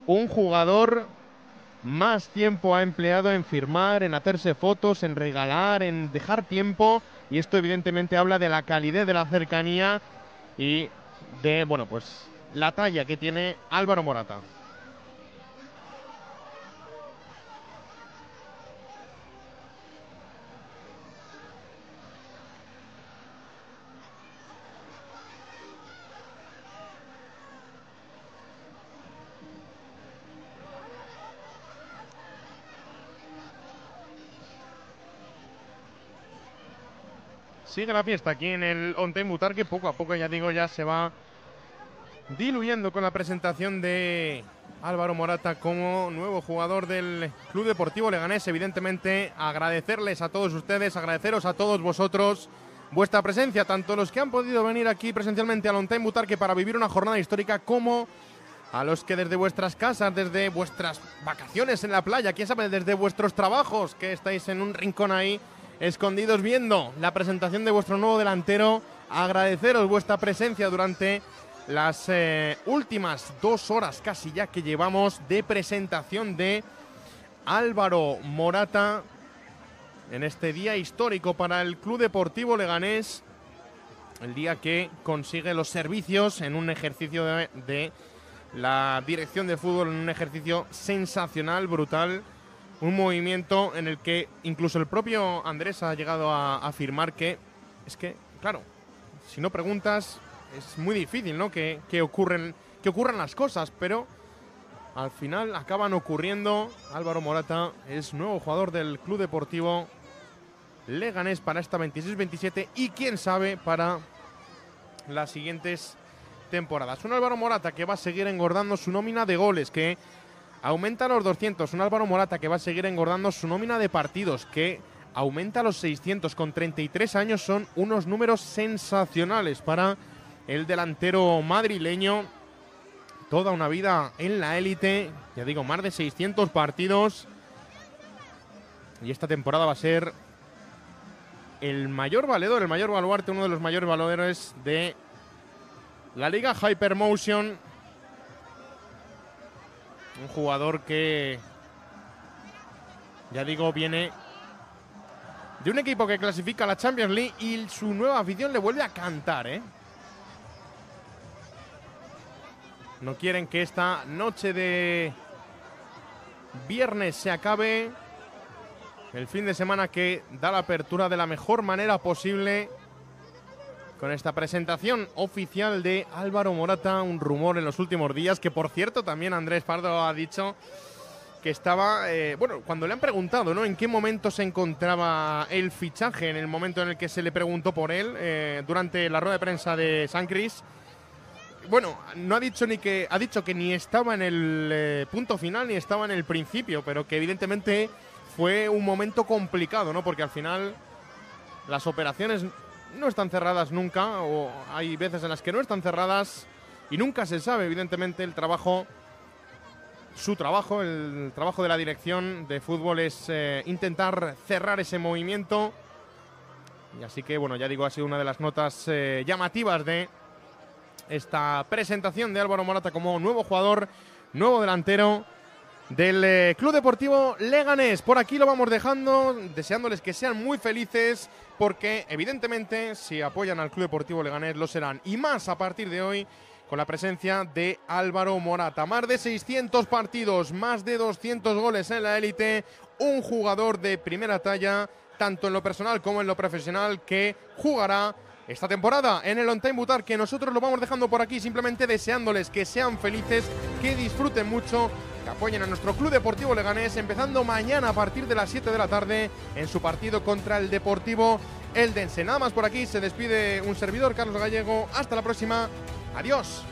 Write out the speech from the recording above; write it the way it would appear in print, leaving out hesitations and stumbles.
un jugador más tiempo ha empleado en firmar, en hacerse fotos, en regalar, en dejar tiempo, y esto evidentemente habla de la calidez, de la cercanía y de, bueno, pues la talla que tiene Álvaro Morata. Sigue la fiesta aquí en el On Time Butar, que poco a poco, ya digo, ya se va diluyendo con la presentación de Álvaro Morata como nuevo jugador del Club Deportivo Leganés. Evidentemente, agradecerles a todos ustedes, agradeceros a todos vosotros vuestra presencia, tanto los que han podido venir aquí presencialmente al On Time Butarque para vivir una jornada histórica, como a los que desde vuestras casas, desde vuestras vacaciones en la playa, quién sabe, desde vuestros trabajos, que estáis en un rincón ahí escondidos viendo la presentación de vuestro nuevo delantero. Agradeceros vuestra presencia durante las últimas 2 horas casi ya que llevamos de presentación de Álvaro Morata en este día histórico para el Club Deportivo Leganés, el día que consigue los servicios en un ejercicio de la dirección de fútbol, en un ejercicio sensacional, brutal, un movimiento en el que incluso el propio Andrés ha llegado a afirmar que es que, claro, si no preguntas es muy difícil, ¿no?, que ocurran las cosas, pero al final acaban ocurriendo. Álvaro Morata es nuevo jugador del Club Deportivo Leganés para esta 26-27 y quién sabe para las siguientes temporadas. Un Álvaro Morata que va a seguir engordando su nómina de goles, que aumenta los 200. Un Álvaro Morata que va a seguir engordando su nómina de partidos, que aumenta los 600. Con 33 años son unos números sensacionales para el delantero madrileño. Toda una vida en la élite, ya digo, más de 600 partidos. Y esta temporada va a ser el mayor valedor, el mayor baluarte, uno de los mayores valedores de la Liga Hypermotion. Un jugador que, ya digo, viene de un equipo que clasifica a la Champions League y su nueva afición le vuelve a cantar, ¿eh? No quieren que esta noche de viernes se acabe. El fin de semana que da la apertura de la mejor manera posible con esta presentación oficial de Álvaro Morata. Un rumor en los últimos días, que por cierto también Andrés Pardo ha dicho que estaba, bueno, cuando le han preguntado, ¿no?, en qué momento se encontraba el fichaje, en el momento en el que se le preguntó por él, durante la rueda de prensa de San Cris. Bueno, no ha dicho ha dicho que ni estaba en el punto final ni estaba en el principio, pero que evidentemente fue un momento complicado, ¿no?, porque al final las operaciones no están cerradas nunca, o hay veces en las que no están cerradas y nunca se sabe. Evidentemente el trabajo de la dirección de fútbol es intentar cerrar ese movimiento. Y así que, bueno, ya digo, ha sido una de las notas llamativas de esta presentación de Álvaro Morata como nuevo jugador, nuevo delantero del Club Deportivo Leganés. Por aquí lo vamos dejando, deseándoles que sean muy felices, porque evidentemente si apoyan al Club Deportivo Leganés lo serán, y más a partir de hoy con la presencia de Álvaro Morata. Más de 600 partidos, más de 200 goles en la élite, un jugador de primera talla, tanto en lo personal como en lo profesional, que jugará esta temporada en el On Time Butar, que nosotros lo vamos dejando por aquí, simplemente deseándoles que sean felices, que disfruten mucho, que apoyen a nuestro Club Deportivo Leganés, empezando mañana a partir de las 7 de la tarde en su partido contra el Deportivo Eldense. Nada más por aquí, se despide un servidor, Carlos Gallego. Hasta la próxima. Adiós.